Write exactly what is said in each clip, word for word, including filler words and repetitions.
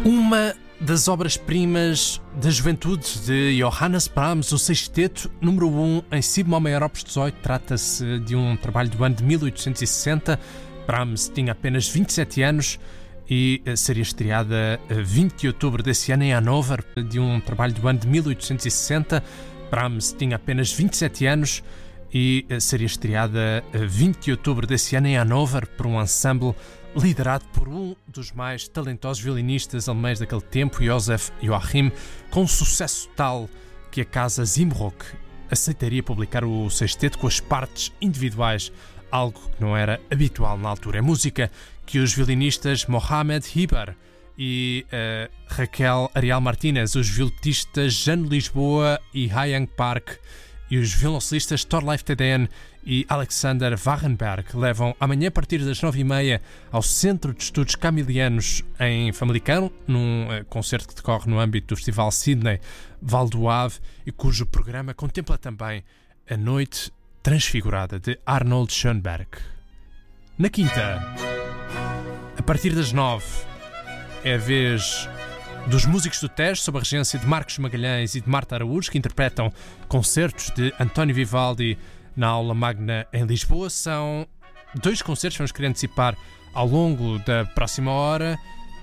Uma das obras-primas da juventude de Johannes Brahms, o Sexteto número um em Si bemol maior opus dezoito, trata-se de um trabalho do ano de mil oitocentos e sessenta. Brahms tinha apenas vinte e sete anos e seria estreada a vinte de outubro desse ano em Hannover, de um trabalho do ano de mil oitocentos e sessenta. Brahms tinha apenas vinte e sete anos e seria estreada a vinte de outubro desse ano em Hannover por um ensemble liderado por um dos mais talentosos violinistas alemães daquele tempo, Joseph Joachim, com um sucesso tal que a casa Zimrock aceitaria publicar o sexteto com as partes individuais, algo que não era habitual na altura. É música que os violinistas Mohamed Hibar e uh, Raquel Ariel Martínez, os violinistas Jano Lisboa e Hayang Park e os violoncelistas Thorleif Teden e Alexander Wagenberg levam amanhã a partir das nove e meia ao Centro de Estudos Camilianos em Famalicão, num uh, concerto que decorre no âmbito do Festival Sydney Val do Ave e cujo programa contempla também a Noite Transfigurada de Arnold Schoenberg. Na quinta, a partir das nove, é a vez dos Músicos do Tejo, sob a regência de Marcos Magalhães e de Marta Araújo, que interpretam concertos de António Vivaldi na Aula Magna em Lisboa. São dois concertos que vamos querer antecipar ao longo da próxima hora.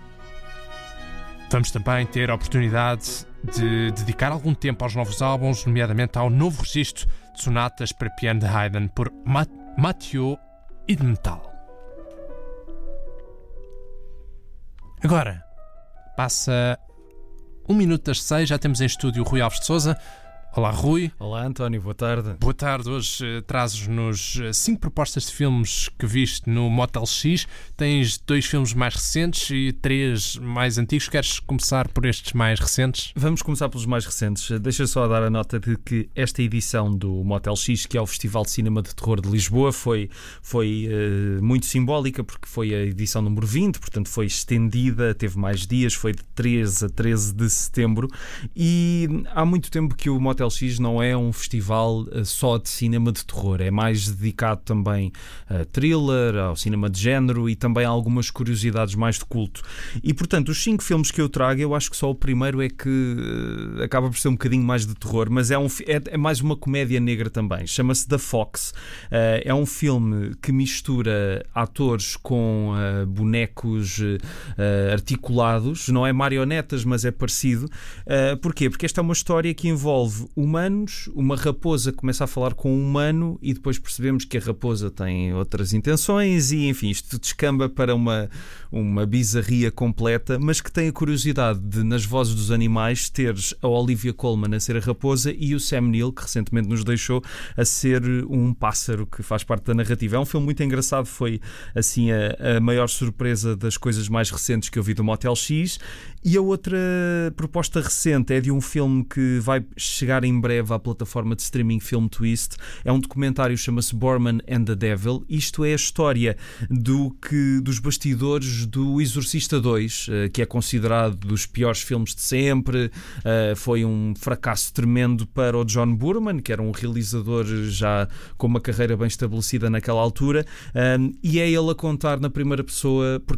Vamos também ter a oportunidade de dedicar algum tempo aos novos álbuns, nomeadamente ao novo registro de sonatas para piano de Haydn por Mat- Mathieu Idmental. Agora, passa um minuto das seis, já temos em estúdio o Rui Alves de Sousa. Olá, Rui. Olá, António, boa tarde. Boa tarde. Hoje uh, trazes-nos uh, cinco propostas de filmes que viste no Motel X. Tens dois filmes mais recentes e três mais antigos. Queres começar por estes mais recentes? Vamos começar pelos mais recentes. Deixa só dar a nota de que esta edição do Motel X, que é o Festival de Cinema de Terror de Lisboa, foi, foi uh, muito simbólica, porque foi a edição número vinte, portanto foi estendida, teve mais dias, foi de treze a treze de setembro, e há muito tempo que o Motel X não é um festival uh, só de cinema de terror, é mais dedicado também a thriller, ao cinema de género e também a algumas curiosidades mais de culto. E portanto, os cinco filmes que eu trago, eu acho que só o primeiro é que uh, acaba por ser um bocadinho mais de terror, mas é, um, é, é mais uma comédia negra também. Chama-se The Fox. Uh, é um filme que mistura atores com uh, bonecos uh, articulados, não é marionetas, mas é parecido. Uh, porquê? Porque esta é uma história que envolve humanos, uma raposa começa a falar com um humano e depois percebemos que a raposa tem outras intenções e, enfim, isto descamba para uma, uma bizarria completa, mas que tem a curiosidade de, nas vozes dos animais, teres a Olivia Colman a ser a raposa e o Sam Neill, que recentemente nos deixou, a ser um pássaro que faz parte da narrativa. É um filme muito engraçado, foi assim a, a maior surpresa das coisas mais recentes que eu vi do Motel X. E a outra proposta recente é de um filme que vai chegar em breve à plataforma de streaming Film Twist. É um documentário, chama-se Borman and the Devil. Isto é a história do que, dos bastidores do Exorcista dois, que é considerado dos piores filmes de sempre. Foi um fracasso tremendo para o John Boorman, que era um realizador já com uma carreira bem estabelecida naquela altura, e é ele a contar na primeira pessoa